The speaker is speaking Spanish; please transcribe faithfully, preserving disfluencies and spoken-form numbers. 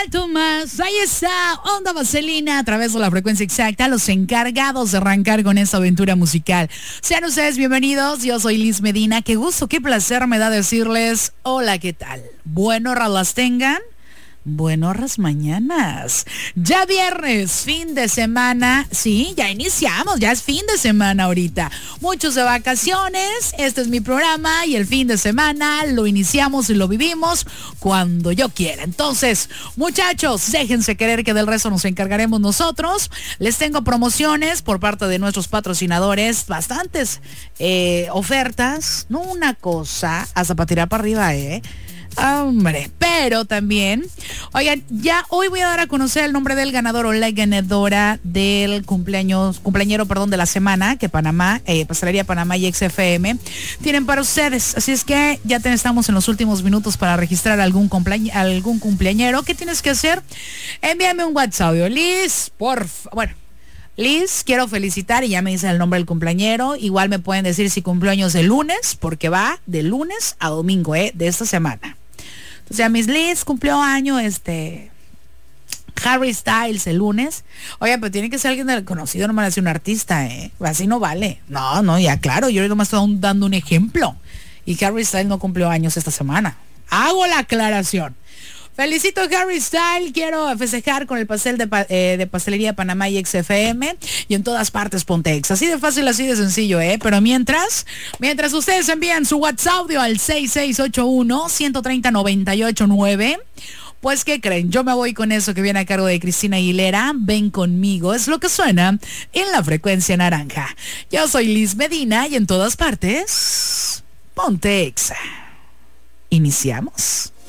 Tomás, ahí está Onda Vaselina a través de la frecuencia exacta, los encargados de arrancar con esta aventura musical. Sean ustedes bienvenidos, yo soy Liz Medina, qué gusto, qué placer me da decirles hola, ¿qué tal? Buenas las tengan. Buenas mañanas. Ya viernes, fin de semana. Sí, ya iniciamos, ya es fin de semana ahorita. Muchos de vacaciones, este es mi programa y el fin de semana lo iniciamos y lo vivimos cuando yo quiera. Entonces, muchachos, déjense querer que del resto nos encargaremos nosotros. Les tengo promociones por parte de nuestros patrocinadores, bastantes eh, ofertas, no una cosa, hasta para tirar para arriba, eh. Hombre, pero también, oigan, ya hoy voy a dar a conocer el nombre del ganador o la ganadora del cumpleaños, cumpleañero, perdón, de la semana que Panamá, eh, Pastelería Panamá y X F M tienen para ustedes. Así es que ya te, estamos en los últimos minutos para registrar algún cumpleañero, algún cumpleañero. ¿Qué tienes que hacer? Envíame un WhatsApp, Liz, por favor. Bueno. Liz, quiero felicitar y ya me dicen el nombre del cumpleañero. Igual me pueden decir si cumpleaños el lunes, porque va de lunes a domingo, ¿eh? De esta semana. O sea, Miss Liz cumplió año, este... Harry Styles el lunes. Oye, pero tiene que ser alguien del conocido, no me hace un artista, ¿eh? Así no vale. No, no, ya claro, yo nomás estoy dando un ejemplo. Y Harry Styles no cumplió años esta semana. Hago la aclaración. Felicito a Harry Style, quiero festejar con el pastel de, pa eh, de Pastelería Panamá y X F M y en todas partes Pontex. Así de fácil, así de sencillo, ¿eh? Pero mientras, mientras ustedes envían su WhatsApp audio al seis seis ocho uno, uno tres cero, nueve ocho nueve, pues ¿qué creen? Yo me voy con eso que viene a cargo de Cristina Aguilera. Ven conmigo, es lo que suena en la frecuencia naranja. Yo soy Liz Medina y en todas partes Pontex. Iniciamos.